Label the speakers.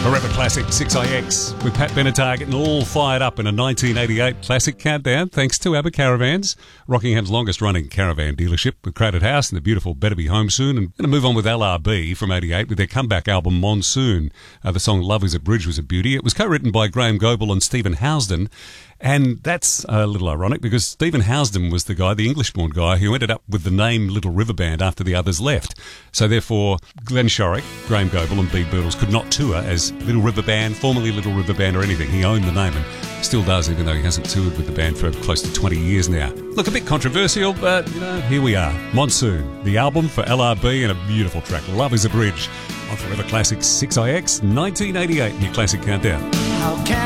Speaker 1: Forever Classic 6IX with Pat Benatar getting all fired up in a 1988 classic countdown thanks to ABBA Caravans, Rockingham's longest running caravan dealership with Crowded House and the beautiful Better Be Home Soon. And going to move on with LRB from 88 with their comeback album Monsoon. The song Love is a Bridge was a beauty. It was co-written by Graham Goble and Stephen Housden. And that's a little ironic because Stephen Housden was the guy, the English-born guy, who ended up with the name Little River Band after the others left. So therefore, Glenn Shorrock, Graham Goble and Bede Birtles could not tour as Little River Band, formerly Little River Band or anything. He owned the name and still does, even though he hasn't toured with the band for close to 20 years now. Look, a bit controversial, but, here we are. Monsoon, the album for LRB, and a beautiful track, Love is a Bridge, on Forever Classic 6IX, 1988, your classic countdown.
Speaker 2: How can